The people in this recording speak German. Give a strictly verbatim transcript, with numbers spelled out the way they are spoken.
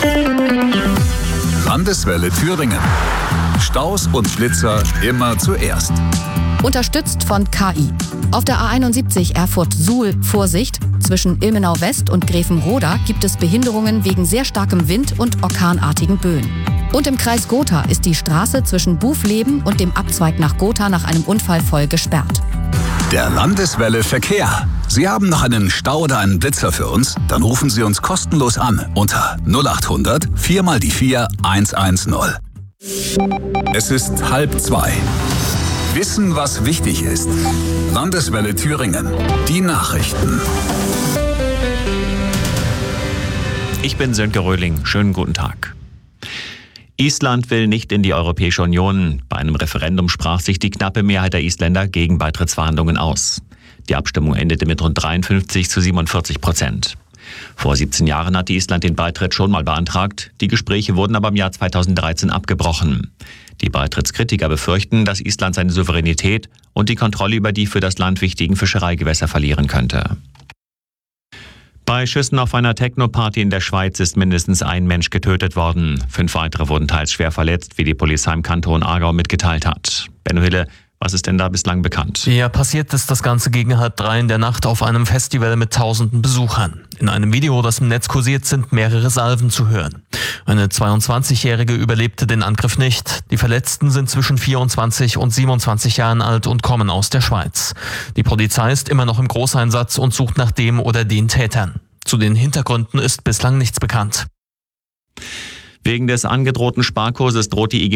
Landeswelle Thüringen. Staus und Blitzer immer zuerst. Unterstützt von K I. Auf der A einundsiebzig Erfurt-Suhl Vorsicht. Zwischen Ilmenau West und Grevenroda gibt es Behinderungen wegen sehr starkem Wind und orkanartigen Böen. Und im Kreis Gotha ist die Straße zwischen Bufleben und dem Abzweig nach Gotha nach einem Unfall voll gesperrt. Der Landeswelle Verkehr. Sie haben noch einen Stau oder einen Blitzer für uns? Dann rufen Sie uns kostenlos an unter null acht hundert vier mal die vier eins eins null. Es ist halb zwei. Wissen, was wichtig ist. Landeswelle Thüringen. Die Nachrichten. Ich bin Sönke Röhling. Schönen guten Tag. Island will nicht in die Europäische Union. Bei einem Referendum sprach sich die knappe Mehrheit der Isländer gegen Beitrittsverhandlungen aus. Die Abstimmung endete mit rund dreiundfünfzig zu siebenundvierzig Prozent. Vor siebzehn Jahren hatte Island den Beitritt schon mal beantragt. Die Gespräche wurden aber im Jahr zweitausenddreizehn abgebrochen. Die Beitrittskritiker befürchten, dass Island seine Souveränität und die Kontrolle über die für das Land wichtigen Fischereigewässer verlieren könnte. Bei Schüssen auf einer Techno-Party in der Schweiz ist mindestens ein Mensch getötet worden. Fünf weitere wurden teils schwer verletzt, wie die Polizei im Kanton Aargau mitgeteilt hat. Benno Hille, was ist denn da bislang bekannt? Ja, passiert ist das Ganze gegen halb drei in der Nacht auf einem Festival mit tausenden Besuchern. In einem Video, das im Netz kursiert, sind mehrere Salven zu hören. Eine zweiundzwanzigjährige überlebte den Angriff nicht. Die Verletzten sind zwischen vierundzwanzig und siebenundzwanzig Jahren alt und kommen aus der Schweiz. Die Polizei ist immer noch im Großeinsatz und sucht nach dem oder den Tätern. Zu den Hintergründen ist bislang nichts bekannt. Wegen des angedrohten Sparkurses droht die I G